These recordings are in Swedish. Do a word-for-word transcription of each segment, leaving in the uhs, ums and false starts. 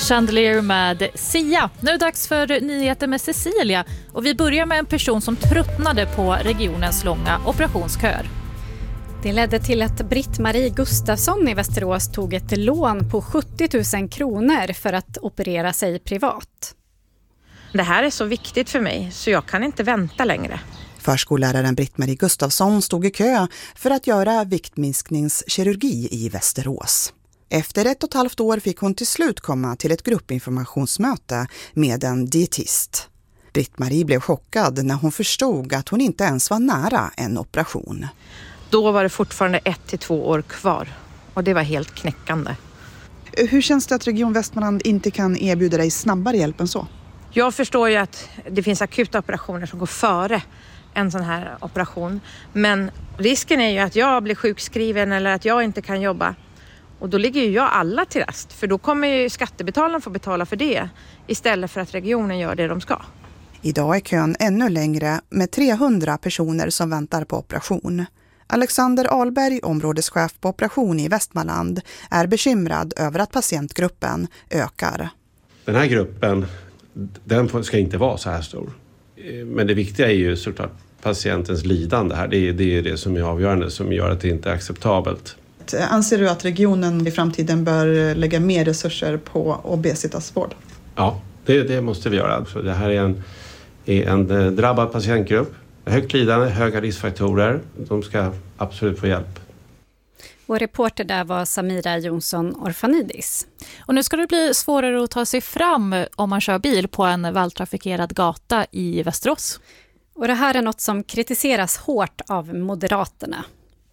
Chandelier med Sia. Nu är det dags för nyheter med Cecilia. Och vi börjar med en person som tröttnade på regionens långa operationsköer. Det ledde till att Britt-Marie Gustafsson i Västerås tog ett lån på sjuttio tusen kronor för att operera sig privat. Det här är så viktigt för mig så jag kan inte vänta längre. Förskolläraren Britt-Marie Gustafsson stod i kö för att göra viktminskningskirurgi i Västerås. Efter ett och ett halvt år fick hon till slut komma till ett gruppinformationsmöte med en dietist. Britt-Marie blev chockad när hon förstod att hon inte ens var nära en operation. Då var det fortfarande ett till två år kvar och det var helt knäckande. Hur känns det att Region Västmanland inte kan erbjuda dig snabbare hjälp än så? Jag förstår ju att det finns akuta operationer som går före en sån här operation. Men risken är ju att jag blir sjukskriven eller att jag inte kan jobba. Och då ligger ju jag alla till rast. För då kommer ju skattebetalarna få betala för det istället för att regionen gör det de ska. Idag är kön ännu längre med trehundra personer som väntar på operation. Alexander Ahlberg, områdeschef på operation i Västmanland, är bekymrad över att patientgruppen ökar. Den här gruppen, den ska inte vara så här stor. Men det viktiga är ju såklart patientens lidande här. Det är det, är det som är avgörande, som gör att det inte är acceptabelt. Anser du att regionen i framtiden bör lägga mer resurser på obesitasvård? Ja, det, det måste vi göra. Så det här är en, är en drabbad patientgrupp. Högt lidande, höga riskfaktorer. De ska absolut få hjälp. Vår reporter där var Samira Jonsson Orfanidis. Och nu ska det bli svårare att ta sig fram om man kör bil på en vältrafikerad gata i Västerås. Och det här är något som kritiseras hårt av Moderaterna.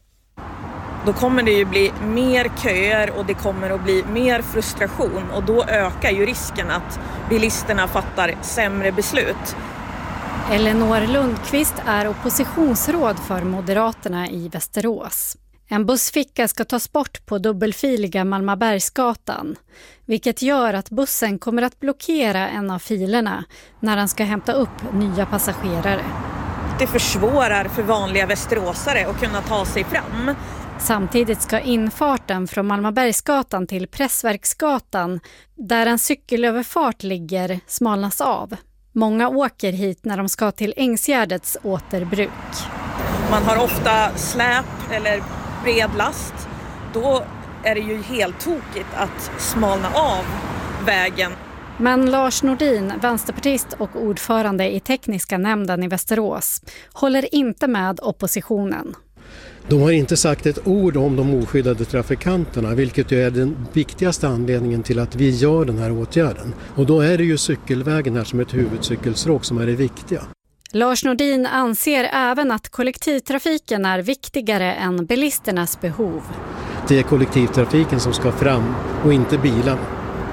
Då kommer det ju bli mer köer och det kommer att bli mer frustration. Och då ökar ju risken att bilisterna fattar sämre beslut. Elinor Lundqvist är oppositionsråd för Moderaterna i Västerås. En bussficka ska tas bort på dubbelfiliga Malmabergsgatan, vilket gör att bussen kommer att blockera en av filerna när den ska hämta upp nya passagerare. Det försvårar för vanliga västeråsare att kunna ta sig fram. Samtidigt ska infarten från Malmabergsgatan till Pressverksgatan, där en cykelöverfart ligger, smalnas av. Många åker hit när de ska till Ängsgärdets återbruk. Man har ofta släp eller bred last. Då är det ju helt tokigt att smalna av vägen. Men Lars Nordin, vänsterpartist och ordförande i tekniska nämnden i Västerås, håller inte med oppositionen. De har inte sagt ett ord om de oskyddade trafikanterna, vilket ju är den viktigaste anledningen till att vi gör den här åtgärden. Och då är det ju cykelvägen här som ett huvudcykelstråk som är det viktiga. Lars Nordin anser även att kollektivtrafiken är viktigare än bilisternas behov. Det är kollektivtrafiken som ska fram och inte bilarna.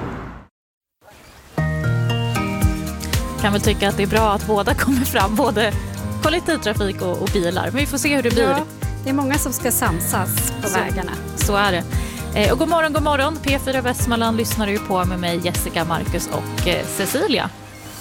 Kan väl tycka att det är bra att båda kommer fram, både kollektivtrafik och, och bilar. Men vi får se hur det blir. Ja, det är många som ska samsas på så, vägarna. Så är det. Eh, och god morgon, god morgon. P fyra Västmanland lyssnar ju på med mig, Jessica, Marcus och eh, Cecilia.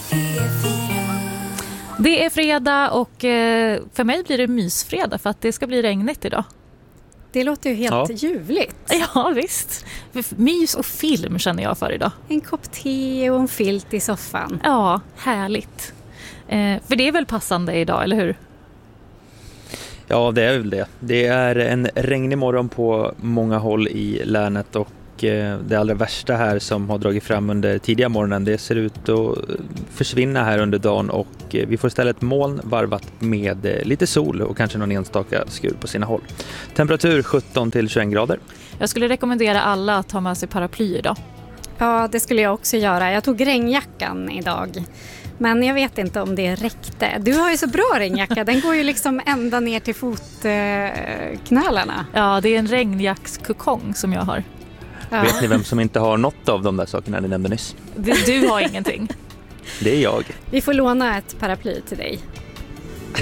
Det är fredag och eh, för mig blir det mysfredag för att det ska bli regnigt idag. Det låter ju helt ja. ljuvligt. Ja, visst. Mys och film känner jag för idag. En kopp te och en filt i soffan. Ja, härligt. Eh, för det är väl passande idag, eller hur? Ja, det är väl det. Det är en regnig morgon på många håll i länet och det allra värsta här som har dragit fram under tidiga morgonen, det ser ut att försvinna här under dagen och vi får istället moln varvat med lite sol och kanske någon enstaka skur på sina håll. Temperatur sjutton till tjugoett grader. Jag skulle rekommendera alla att ta med sig paraply idag. Ja, det skulle jag också göra. Jag tog regnjackan idag. Men jag vet inte om det räckte. Du har ju så bra regnjacka. Den går ju liksom ända ner till fotknölarna. Ja, det är en regnjackskukong som jag har. Ja. Vet ni vem som inte har något av de där sakerna ni nämnde nyss? Du, du har ingenting. Det är jag. Vi får låna ett paraply till dig.